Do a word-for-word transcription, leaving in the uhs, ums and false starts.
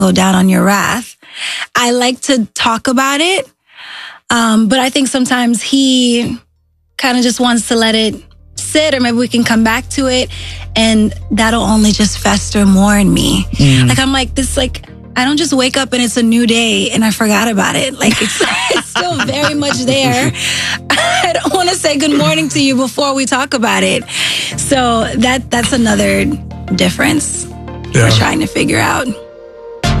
go down on your wrath. I like to talk about it, um, but I think sometimes he kind of just wants to let it sit, or maybe we can come back to it, and that'll only just fester more in me. Mm. Like I'm like this, like I don't just wake up and it's a new day and I forgot about it. Like it's, it's still very much there. I don't want to say good morning to you before we talk about it. So that that's another difference yeah. we're trying to figure out.